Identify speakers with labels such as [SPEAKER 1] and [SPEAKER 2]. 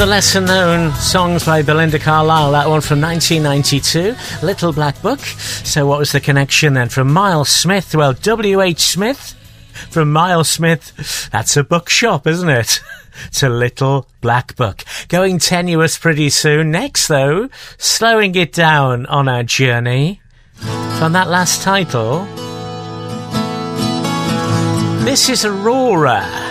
[SPEAKER 1] the lesser-known songs by Belinda Carlisle, that one from 1992, Little Black Book. So what was the connection then from Miles Smith? Well, W.H. Smith from Miles Smith, that's a bookshop, isn't it? To Little Black Book. Going tenuous pretty soon. Next, though, slowing it down on our journey from that last title. This is Aurora.